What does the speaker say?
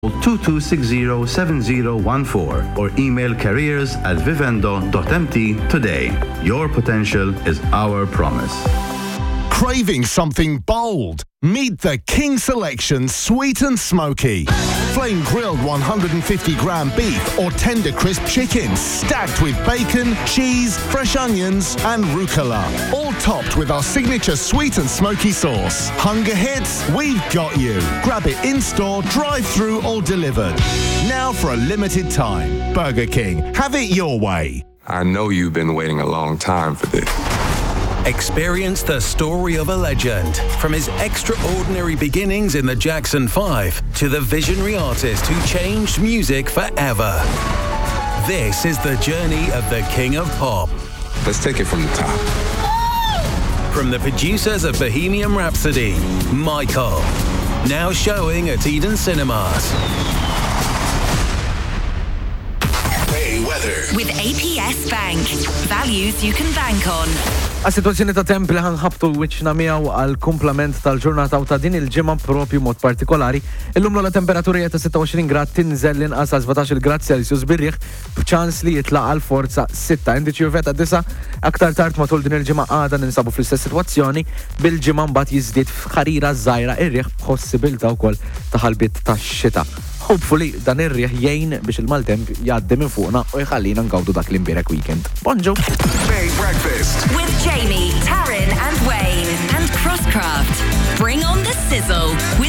2260-7014 or email careers@vivendo.mt today. Your potential is our promise. Craving something bold? Meet the King Selection Sweet and Smoky. Flame grilled 150-gram beef or tender crisp chicken stacked with bacon, cheese, fresh onions and rucola. All topped with our signature sweet and smoky sauce. Hunger hits? We've got you. Grab it in-store, drive-through or delivered. Now for a limited time. Burger King. Have it your way. I know you've been waiting a long time for this. Experience the story of a legend, from his extraordinary beginnings in the Jackson 5 to the visionary artist who changed music forever. This is the journey of the King of Pop. Let's take it from the top. From the producers of Bohemian Rhapsody, Michael. Now showing at Eden Cinemas. Weather. With APS Bank. Values you can bank on. Għas-situazzjoni ta' temp li ħanħabtu l-wiċċna miegħu għal-kumplament tal-ġurnata u ta' din il-ġimgħa propju mod partikolari. Illum la temperaturi ta' 26 grad tinżel inqas għal 17 grad Celsius birriħ b'ċans li jitlaq għal forza 6. Indiċi UV ta' 9 aktar tard matul din il-ġimgħa għada ninsabu fl-istess sitwazzjoni bil-ġimgħa mbagħad jiżdied f'ħarira żgħira ir-riħ b'possibilità wkoll ta' ħalbiet tax-xita. Hopefully dan ir-riħ jgħin biex il-maltemp jgħaddi minn fuqna u jħallina ngawdu dak l-imbirek weekend. Bonġu! Breakfast with Jamie, Taryn and Wayne and Crosscraft. Bring on the sizzle with